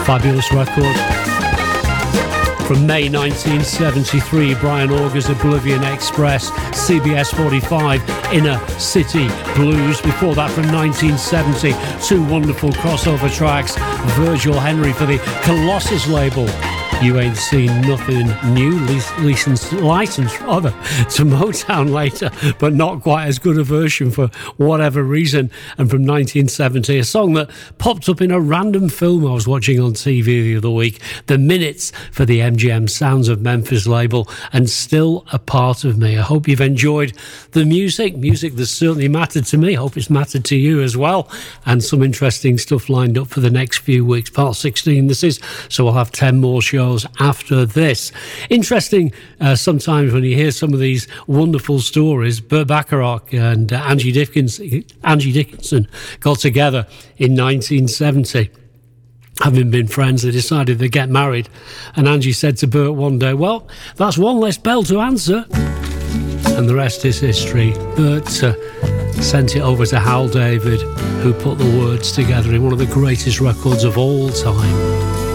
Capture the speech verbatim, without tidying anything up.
Fabulous record. From May nineteen seventy-three, Brian Auger's Oblivion Express, C B S forty-five, Inner City Blues. Before that, from nineteen seventy, two wonderful crossover tracks, Virgil Henry for the Colossus label. You Ain't Seen Nothing New, licensed, licensed rather, to Motown later, but not quite as good a version for whatever reason. And from nineteen seventy, a song that popped up in a random film I was watching on T V the other week, The Minutes for the M G M Sounds of Memphis label, and Still a Part of Me. I hope you've enjoyed the music, music that certainly mattered to me. I hope it's mattered to you as well, and some interesting stuff lined up for the next few weeks. Part sixteen this is, so we'll have ten more shows after this. Interesting uh, sometimes when you hear some of these wonderful stories. Burt Bacharach and uh, Angie Dickinson, Angie Dickinson got together in nineteen seventy. Having been friends, they decided they'd get married, and Angie said to Burt one day, well, that's one less bell to answer. And the rest is history. Burt uh, sent it over to Hal David, who put the words together in one of the greatest records of all time.